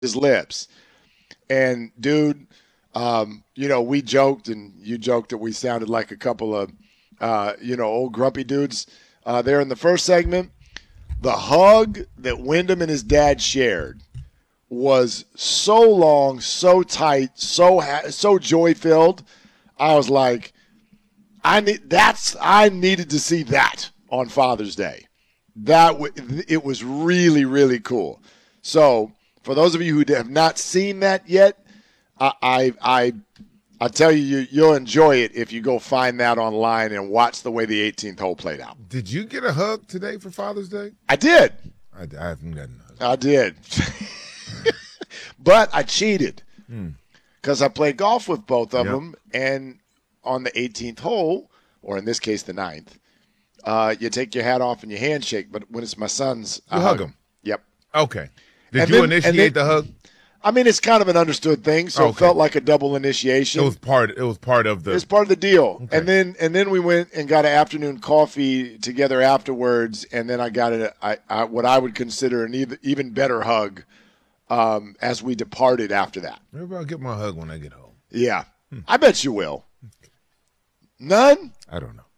his lips. And dude, we joked and you joked that we sounded like a couple of, old grumpy dudes there in the first segment. The hug that Wyndham and his dad shared was so long, so tight, so joy filled. I was like, I needed to see that on Father's Day. It was really, really cool. So for those of you who have not seen that yet, I tell you, you'll enjoy it if you go find that online and watch the way the 18th hole played out. Did you get a hug today for Father's Day? I did. I haven't gotten a hug. I did. But I cheated because I played golf with both of them, and on the 18th hole, or in this case the 9th, you take your hat off and you handshake. But when it's my son's, you hug him. Yep. Okay. Did you initiate the hug? I mean, it's kind of an understood thing, so It felt like a double initiation. It was part of the. It's part of the deal. Okay. And then we went and got an afternoon coffee together afterwards, and then I got what I would consider an even better hug as we departed after that. Maybe I'll get my hug when I get home. Yeah, I bet you will. None? I don't know.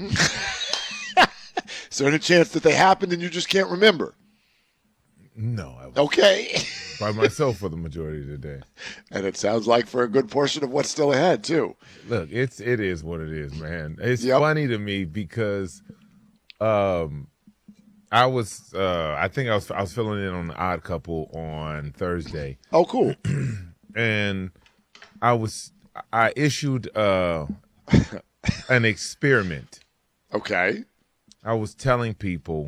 Is there any chance that they happened and you just can't remember? No. I was Okay. by myself for the majority of the day. And it sounds like for a good portion of what's still ahead, too. Look, it is what it is, man. It's funny to me because I think I was filling in on The Odd Couple on Thursday. Oh, cool. And I issued an experiment. Okay. I was telling people,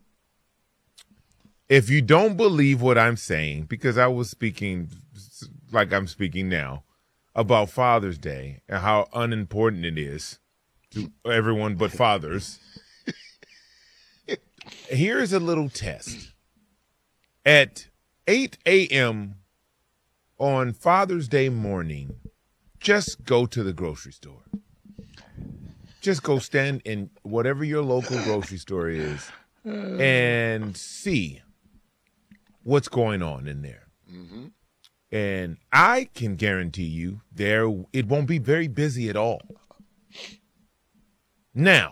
if you don't believe what I'm saying, because I was speaking like I'm speaking now about Father's Day and how unimportant it is to everyone but fathers, here's a little test. At 8 a.m. on Father's Day morning, just go to the grocery store. Just go stand in whatever your local grocery store is and see what's going on in there. Mm-hmm. And I can guarantee you it won't be very busy at all. Now,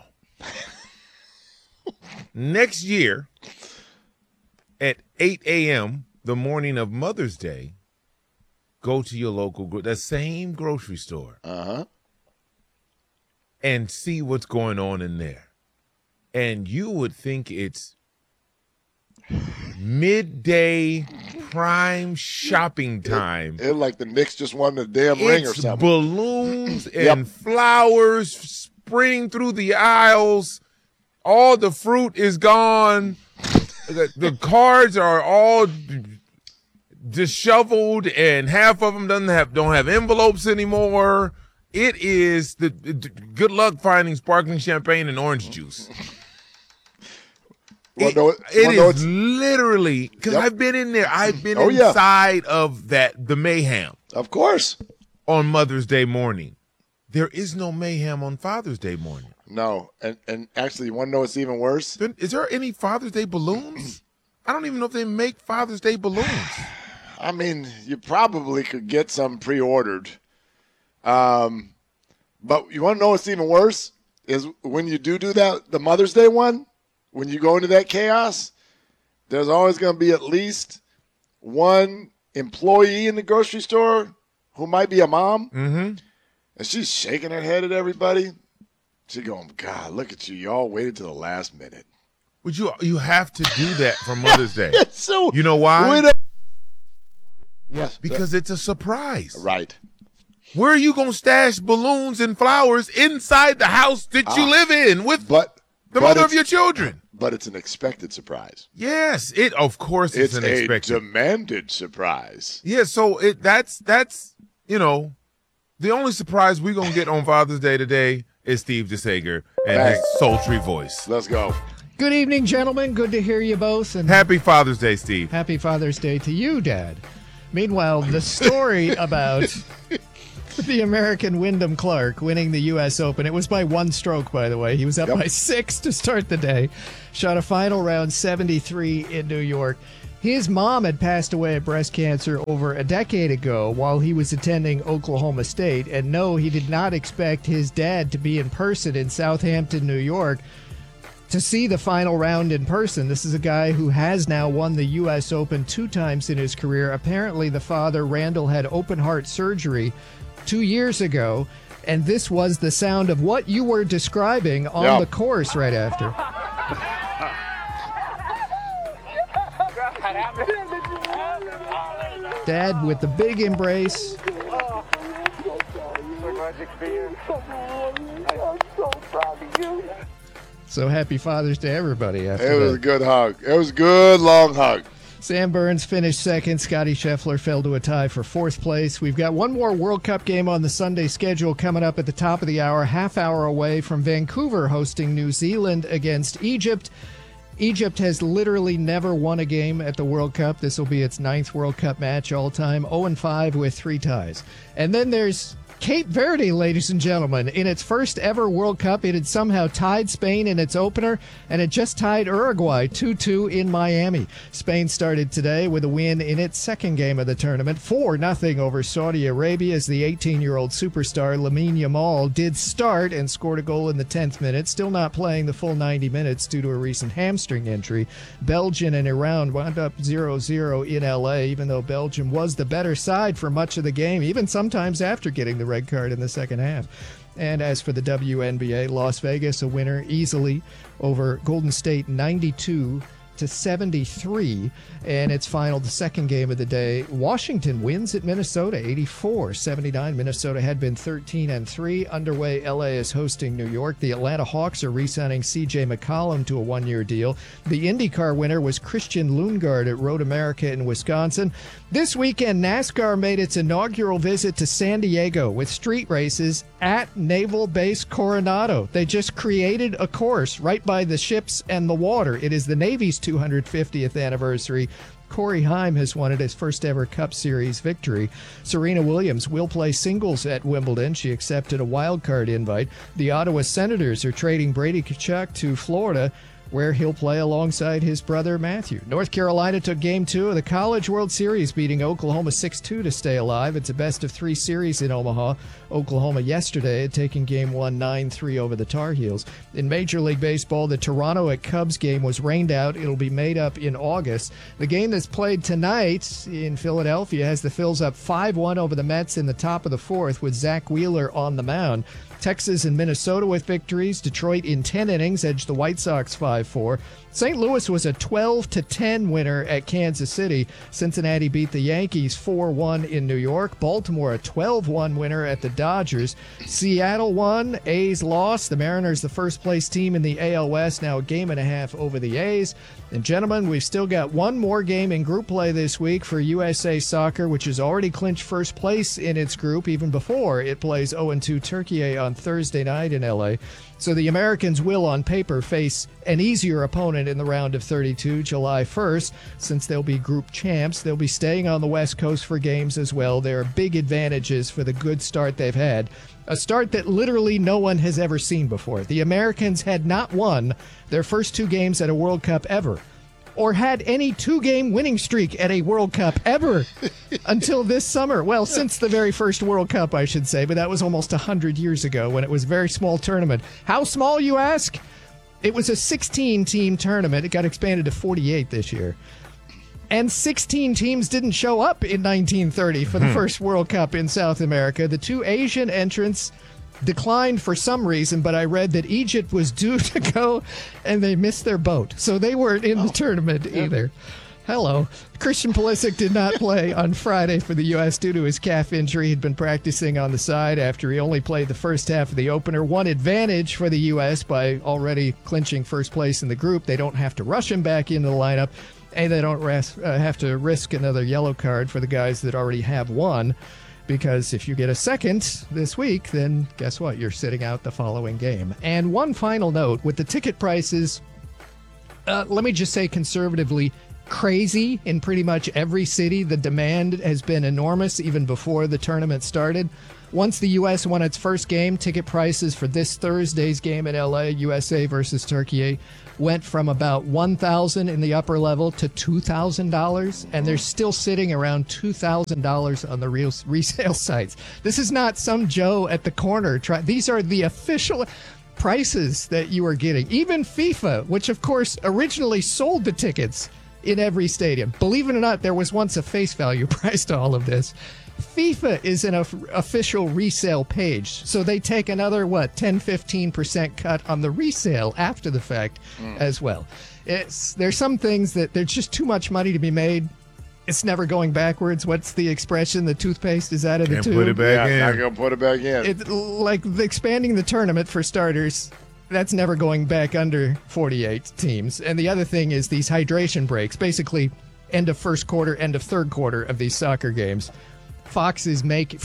next year at 8 a.m., the morning of Mother's Day, go to your local, the same grocery store. Uh-huh. And see what's going on in there. And you would think it's midday prime shopping time. It like the Knicks just won the damn ring or something. Balloons and flowers sprinting through the aisles. All the fruit is gone. The cards are all disheveled, and half of them don't have envelopes anymore. It is good luck finding sparkling champagne and orange juice. It is literally, because I've been in there. I've been inside of the mayhem. Of course. On Mother's Day morning. There is no mayhem on Father's Day morning. No. And actually, you want to know what's even worse? Is there any Father's Day balloons? I don't even know if they make Father's Day balloons. I mean, you probably could get some pre-ordered. But you want to know what's even worse? Is when you do that, the Mother's Day one, when you go into that chaos, there's always going to be at least one employee in the grocery store who might be a mom. Mm-hmm. And she's shaking her head at everybody. She's going, God, look at you. Y'all waited till the last minute. Would you have to do that for Mother's Day? So, you know why? Yes. Because it's a surprise. Right. Where are you going to stash balloons and flowers inside the house that you live in with the mother of your children? But it's an expected surprise. Yes, of course it's an expected. It's a demanded surprise. Yeah, so that's the only surprise we're going to get on Father's Day today is Steve DeSager and his sultry voice. Let's go. Good evening, gentlemen. Good to hear you both. And happy Father's Day, Steve. Happy Father's Day to you, Dad. Meanwhile, the story about the American Wyndham Clark winning the U.S. Open. It was by one stroke, by the way. He was up by 6 to start the day. Shot a final round 73 in New York. His mom had passed away of breast cancer over a decade ago while he was attending Oklahoma State. And no, he did not expect his dad to be in person in Southampton, New York, to see the final round in person. This is a guy who has now won the U.S. Open 2 times in his career. Apparently, the father, Randall, had open heart surgery 2 years ago, and this was the sound of what you were describing on the course right after. Dad with the big embrace. So happy Father's Day, everybody. After It was that. a good hug. It was a good, long hug. Sam Burns finished second. Scotty Scheffler fell to a tie for 4th place. We've got one more World Cup game on the Sunday schedule coming up at the top of the hour, half hour away from Vancouver hosting New Zealand against Egypt. Egypt has literally never won a game at the World Cup. This will be its 9th World Cup match all time, 0-5 with 3 ties. And then there's Cape Verde, ladies and gentlemen. In its first ever World Cup, it had somehow tied Spain in its opener, and it just tied Uruguay 2-2 in Miami. Spain started today with a win in its second game of the tournament, 4-0 over Saudi Arabia, as the 18-year-old superstar Lamine Yamal did start and scored a goal in the 10th minute, still not playing the full 90 minutes due to a recent hamstring injury. Belgium and Iran wound up 0-0 in L.A., even though Belgium was the better side for much of the game, even sometimes after getting the red card in the second half. And as for the WNBA, Las Vegas a winner easily over Golden State 92-73, and its final, the second game of the day. Washington wins at Minnesota 84-79. Minnesota had been 13-3. Underway, LA is hosting New York. The Atlanta Hawks are re-signing CJ McCollum to a 1-year deal. The IndyCar winner was Christian Lundgaard at Road America in Wisconsin. This weekend, NASCAR made its inaugural visit to San Diego with street races at Naval Base Coronado. They just created a course right by the ships and the water. It is the Navy's 250th anniversary. Corey Haim has won it, his first ever Cup Series victory. Serena Williams will play singles at Wimbledon. She accepted a wild card invite. The Ottawa Senators are trading Brady Tkachuk to Florida, where he'll play alongside his brother Matthew. North Carolina took Game 2 of the College World Series, beating Oklahoma 6-2 to stay alive. It's a best-of-3 series in Omaha. Oklahoma yesterday had taken Game 1 9-3 over the Tar Heels. In Major League Baseball, the Toronto at Cubs game was rained out. It'll be made up in August. The game that's played tonight in Philadelphia has the Phils up 5-1 over the Mets in the top of the 4th with Zach Wheeler on the mound. Texas and Minnesota with victories. Detroit in 10 innings edged the White Sox 5-4. St. Louis was a 12-10 winner at Kansas City. Cincinnati beat the Yankees 4-1 in New York. Baltimore a 12-1 winner at the Dodgers. Seattle won. A's lost. The Mariners the first place team in the AL West, now a game and a half over the A's. And gentlemen, we've still got one more game in group play this week for USA Soccer, which has already clinched first place in its group even before it plays 0-2 Turkey on Thursday night in LA. So the Americans will, on paper, face an easier opponent in the round of 32 July 1st. Since they'll be group champs, they'll be staying on the West Coast for games as well. There are big advantages for the good start they've had. A start that literally no one has ever seen before. The Americans had not won their first 2 games at a World Cup ever, or had any 2-game winning streak at a World Cup ever until this summer. Well, since the very first World Cup, I should say, but that was almost 100 years ago when it was a very small tournament. How small, you ask? It was a 16-team tournament. It got expanded to 48 this year. And 16 teams didn't show up in 1930 for the first World Cup in South America. The 2 Asian entrants declined for some reason, but I read that Egypt was due to go and they missed their boat. So they weren't in the tournament either. Hello. Christian Pulisic did not play on Friday for the U.S. due to his calf injury. He'd been practicing on the side after he only played the first half of the opener. One advantage for the U.S. by already clinching first place in the group. They don't have to rush him back into the lineup, and they don't have to risk another yellow card for the guys that already have one. Because if you get a second this week, then guess what? You're sitting out the following game. And one final note, with the ticket prices, let me just say conservatively, crazy in pretty much every city. The demand has been enormous even before the tournament started. Once the U.S. won its first game, ticket prices for this Thursday's game in L.A., USA versus Turkey, went from about $1,000 in the upper level to $2,000, and they're still sitting around $2,000 on the resale sites. This is not some Joe at the corner. These are the official prices that you are getting. Even FIFA, which of course originally sold the tickets in every stadium. Believe it or not, there was once a face value price to all of this. FIFA is an official resale page, so they take another 10-15% cut on the resale after the fact as well. There's some things that there's just too much money to be made. It's never going backwards. What's the expression? The toothpaste is out of the tube. Put it back in. Not gonna put it back in. Expanding the tournament for starters. That's never going back under 48 teams. And the other thing is these hydration breaks, basically end of first quarter, end of third quarter of these soccer games. Fox is making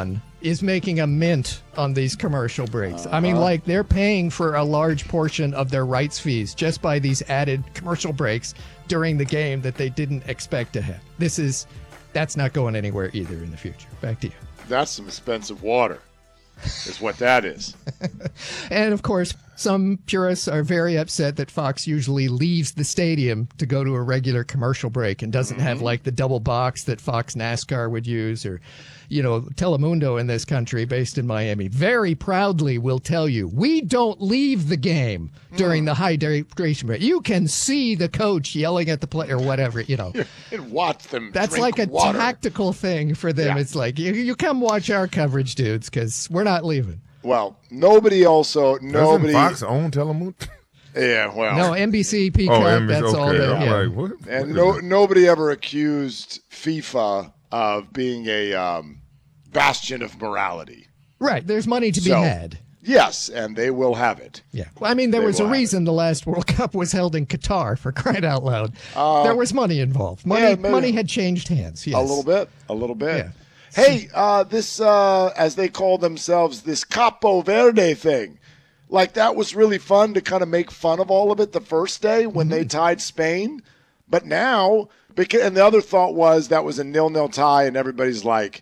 a mint on these commercial breaks. I mean, like, they're paying for a large portion of their rights fees just by these added commercial breaks during the game that they didn't expect to have. That's not going anywhere either in the future. Back to you. That's some expensive water, is what that is. And of course, some purists are very upset that Fox usually leaves the stadium to go to a regular commercial break and doesn't have like the double box that Fox NASCAR would use, or, Telemundo in this country based in Miami very proudly will tell you, we don't leave the game during the hydration break. You can see the coach yelling at the player or whatever, And watch them. That's drink like a water. tactical thing for them. Yeah. It's like, you come watch our coverage, dudes, because we're not leaving. Well, nobody. Doesn't Fox own Telemundo? Yeah, well. No, NBC, Peacock, that's all okay. that. I'm Yeah. like, what? And nobody ever accused FIFA of being a bastion of morality. Right, there's money to be So, had. Yes, and they will have it. Yeah. Well, I mean, there They was a will have reason the last World Cup was held in Qatar, for crying out loud. There was money involved. yeah, maybe. Money had changed hands. Yes. A little bit. Yeah. Hey, this, as they call themselves, this Capo Verde thing. Like, that was really fun to kind of make fun of all of it the first day when they tied Spain. But now, and the other thought was that was a 0-0 tie, and everybody's like,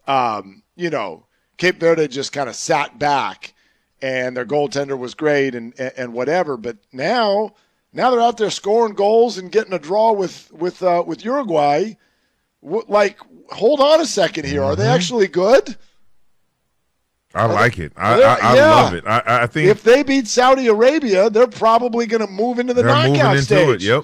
Cape Verde just kind of sat back, and their goaltender was great and whatever. But now they're out there scoring goals and getting a draw with Uruguay. Hold on a second here. Are they actually good? I like it. I Yeah. love it. I think If they beat Saudi Arabia, they're probably going to move into the they're moving knockout into stage. it. Yep.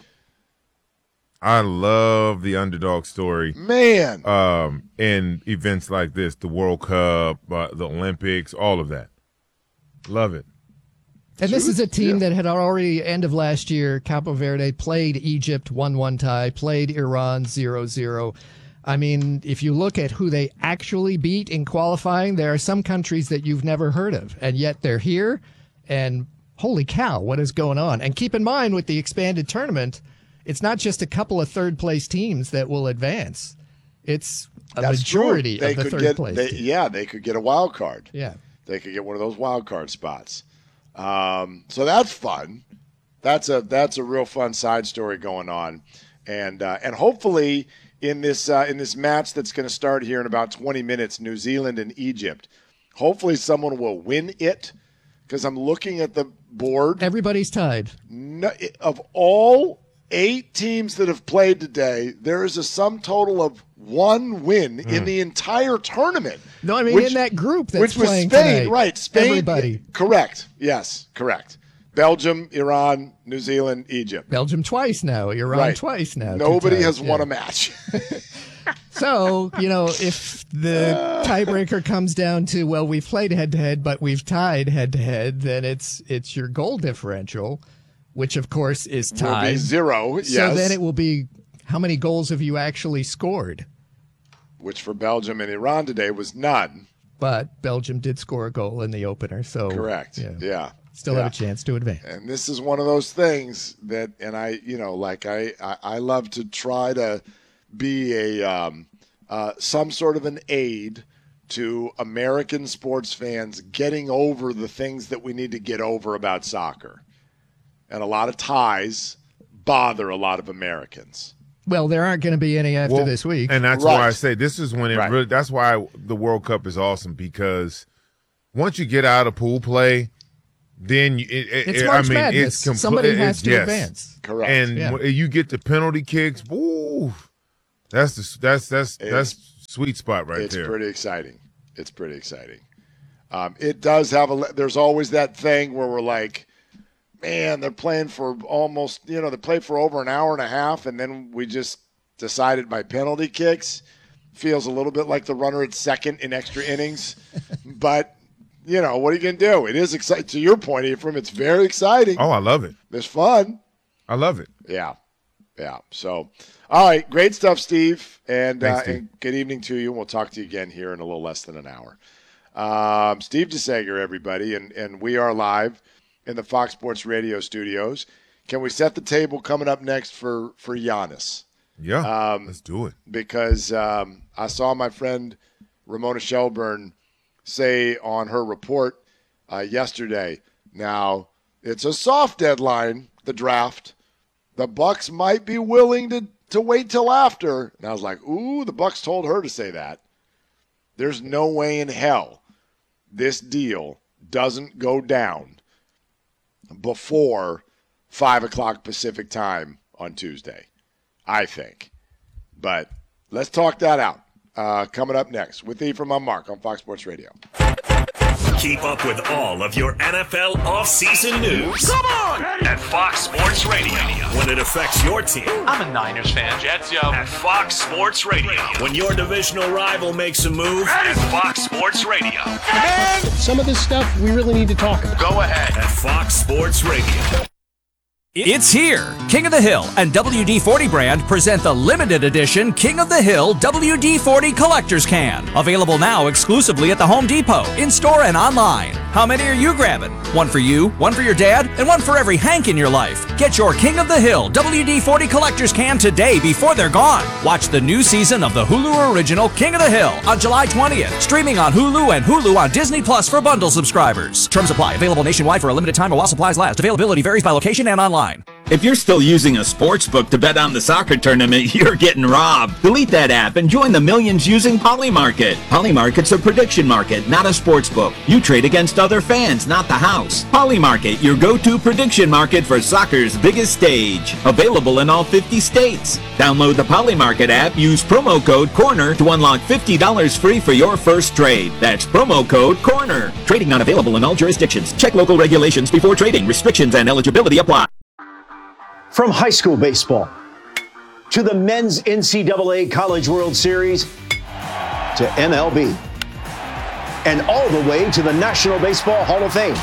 I love the underdog story. Man. In events like this, the World Cup, the Olympics, all of that. Love it. And this is a team that had already, end of last year, Capo Verde played Egypt 1-1 tie, played Iran 0-0. I mean, if you look at who they actually beat in qualifying, there are some countries that you've never heard of, and yet they're here, and holy cow, what is going on? And keep in mind, with the expanded tournament, it's not just a couple of third-place teams that will advance. It's a That's majority true. of the third-place teams. Yeah, they could get a wild card. Yeah. They could get one of those wild card spots. So that's fun. That's a real fun side story going on, and hopefully in this match that's going to start here in about 20 minutes, New Zealand and Egypt. Hopefully someone will win it, because I'm looking at the board. Everybody's tied. Of all 8 teams that have played today, there is a sum total of 1 win in the entire tournament. No, I mean, in that group that's which was playing Spain, tonight, right? Spain, everybody. Correct. Yes, correct. Belgium, Iran, New Zealand, Egypt. Belgium twice now, Iran Right. twice now. Nobody 2 times, has won a match. So, if the tiebreaker comes down to, well, we've played head-to-head, but we've tied head-to-head, then it's your goal differential, which, of course, is Will tied. be 0. Yes. So then it will be, how many goals have you actually scored? Which for Belgium and Iran today was none. But Belgium did score a goal in the opener, so Correct. Yeah. still have a chance to advance. And this is one of those things that, and I love to try to be a some sort of an aid to American sports fans getting over the things that we need to get over about soccer. And a lot of ties bother a lot of Americans. Well, there aren't going to be any after this week. And that's Right. why I say this is when it Right. really, that's why the World Cup is awesome, because once you get out of pool play, then It's March Madness. Somebody has to advance. Correct. And Yeah. when you get the penalty kicks. Ooh, that's sweet spot right It's there. pretty exciting. It's pretty exciting. It does have there's always that thing where we're like, man, they're playing for almost, they play for over an hour and a half, and then we just decided by penalty kicks. Feels a little bit like the runner at second in extra innings. But, what are you going to do? It is exciting. To your point, Ephraim, it's very exciting. Oh, I love it. It's fun. I love it. Yeah. So, all right. Great stuff, Steve. And, Thanks, Steve. and good evening to you. And we'll talk to you again here in a little less than an hour. Steve DeSager, everybody. And we are live in the Fox Sports Radio studios. Can we set the table coming up next for Giannis? Yeah, let's do it. Because I saw my friend Ramona Shelburne say on her report yesterday, now it's a soft deadline, the draft. The Bucks might be willing to wait till after. And I was like, ooh, the Bucks told her to say that. There's no way in hell this deal doesn't go down before 5 o'clock Pacific time on Tuesday, I think. But let's talk that out. Coming up next with Ephraim on Mark on Fox Sports Radio. Keep up with all of your NFL offseason news. Come on! At Fox Sports Radio. When it affects your team. I'm a Niners fan. Jets, yo. At Fox Sports Radio. When your divisional rival makes a move. At Fox Sports Radio. Some of this stuff we really need to talk about. Go ahead. At Fox Sports Radio. It's here! King of the Hill and WD-40 brand present the limited edition King of the Hill WD-40 Collector's Can. Available now exclusively at the Home Depot, in-store and online. How many are you grabbing? One for you, one for your dad, and one for every Hank in your life. Get your King of the Hill WD-40 Collector's Can today before they're gone. Watch the new season of the Hulu original King of the Hill on July 20th. Streaming on Hulu and Hulu on Disney Plus for bundle subscribers. Terms apply. Available nationwide for a limited time while supplies last. Availability varies by location and online. If you're still using a sports book to bet on the soccer tournament, you're getting robbed. Delete that app and join the millions using Polymarket. Polymarket's a prediction market, not a sports book. You trade against other fans, not the house. Polymarket, your go-to prediction market for soccer's biggest stage. Available in all 50 states. Download the Polymarket app, use promo code CORNER to unlock $50 free for your first trade. That's promo code CORNER. Trading not available in all jurisdictions. Check local regulations before trading. Restrictions and eligibility apply. From high school baseball to the men's NCAA College World Series to MLB and all the way to the National Baseball Hall of Fame.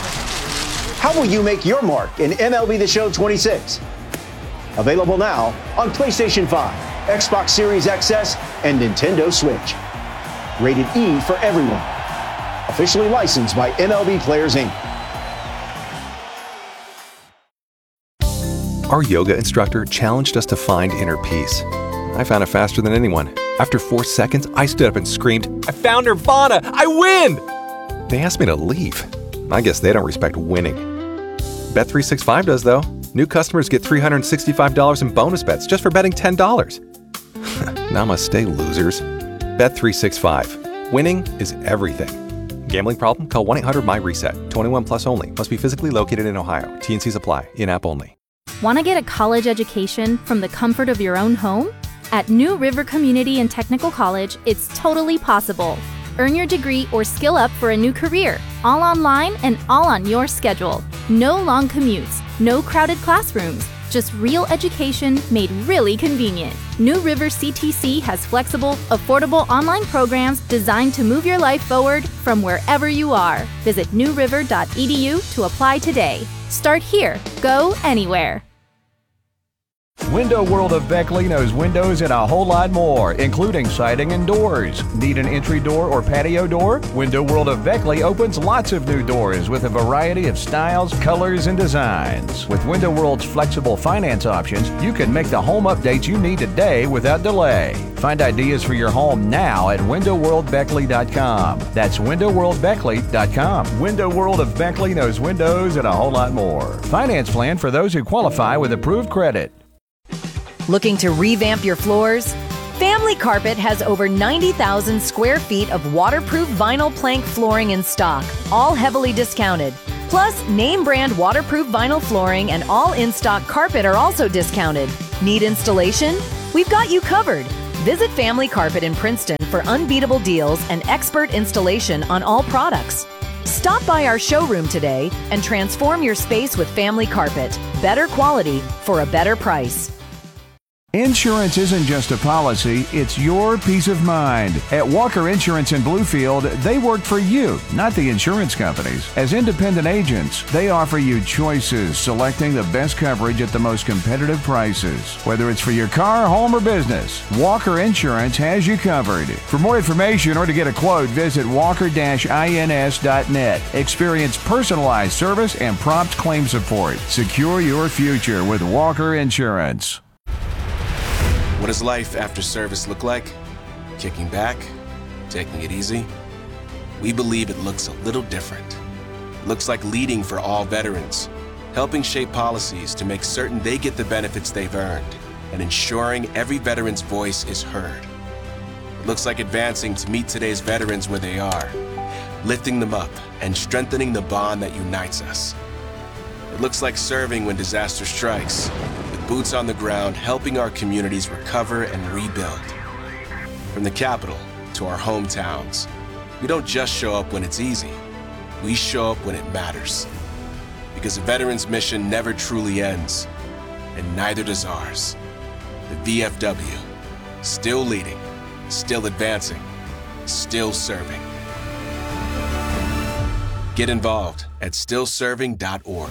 How will you make your mark in MLB The Show 26? Available now on PlayStation 5, Xbox Series XS, and Nintendo Switch. Rated E for everyone. Officially licensed by MLB Players Inc. Our yoga instructor challenged us to find inner peace. I found it faster than anyone. After 4 seconds, I stood up and screamed, "I found Nirvana! I win!" They asked me to leave. I guess they don't respect winning. Bet365 does, though. New customers get $365 in bonus bets just for betting $10. Namaste, losers. Bet365. Winning is everything. Gambling problem? Call 1-800-MY-RESET. 21 plus only. Must be physically located in Ohio. T&Cs apply. In-app only. Want to get a college education from the comfort of your own home? At New River Community and Technical College, it's totally possible. Earn your degree or skill up for a new career, all online and all on your schedule. No long commutes, no crowded classrooms, just real education made really convenient. New River CTC has flexible, affordable online programs designed to move your life forward from wherever you are. Visit newriver.edu to apply today. Start here. Go anywhere. Window World of Beckley knows windows and a whole lot more, including siding and doors. Need an entry door or patio door? Window World of Beckley opens lots of new doors with a variety of styles, colors, and designs. With Window World's flexible finance options, you can make the home updates you need today without delay. Find ideas for your home now at windowworldbeckley.com. That's windowworldbeckley.com. Window World of Beckley knows windows and a whole lot more. Finance plan for those who qualify with approved credit. Looking to revamp your floors? Family Carpet has over 90,000 square feet of waterproof vinyl plank flooring in stock, all heavily discounted. Plus, name brand waterproof vinyl flooring and all in-stock carpet are also discounted. Need installation? We've got you covered. Visit Family Carpet in Princeton for unbeatable deals and expert installation on all products. Stop by our showroom today and transform your space with Family Carpet. Better quality for a better price. Insurance isn't just a policy, it's your peace of mind. At Walker Insurance in Bluefield, they work for you, not the insurance companies. As independent agents, they offer you choices, selecting the best coverage at the most competitive prices. Whether it's for your car, home, or business, Walker Insurance has you covered. For more information or to get a quote, visit walker-ins.net. Experience personalized service and prompt claim support. Secure your future with Walker Insurance. What does life after service look like? Kicking back? Taking it easy? We believe it looks a little different. It looks like leading for all veterans, helping shape policies to make certain they get the benefits they've earned, and ensuring every veteran's voice is heard. It looks like advancing to meet today's veterans where they are, lifting them up and strengthening the bond that unites us. It looks like serving when disaster strikes, boots on the ground, helping our communities recover and rebuild. From the capital to our hometowns, we don't just show up when it's easy. We show up when it matters. Because a veteran's mission never truly ends, and neither does ours. The VFW, still leading, still advancing, still serving. Get involved at stillserving.org.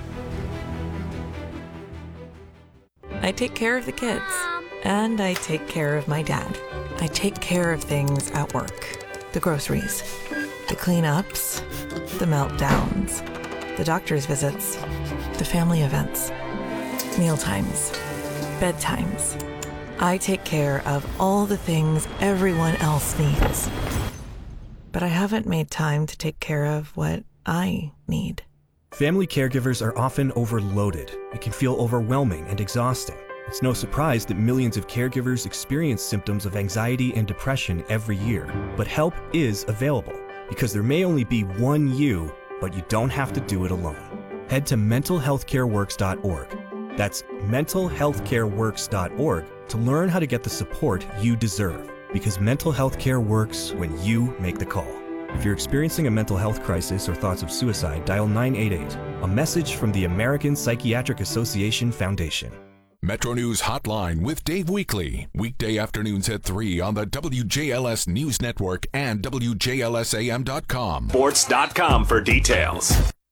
I take care of the kids, and I take care of my dad. I take care of things at work. The groceries, the cleanups, the meltdowns, the doctor's visits, the family events, mealtimes, bedtimes. I take care of all the things everyone else needs. But I haven't made time to take care of what I need. Family caregivers are often overloaded. It can feel overwhelming and exhausting. It's no surprise that millions of caregivers experience symptoms of anxiety and depression every year. But help is available, because there may only be one you, but you don't have to do it alone. Head to mentalhealthcareworks.org. That's mentalhealthcareworks.org to learn how to get the support you deserve, because mental health care works when you make the call. If you're experiencing a mental health crisis or thoughts of suicide, dial 988, a message from the American Psychiatric Association Foundation. Metro News Hotline with Dave Weekley. Weekday afternoons at 3 on the WJLS News Network and WJLSAM.com. Sports.com for details.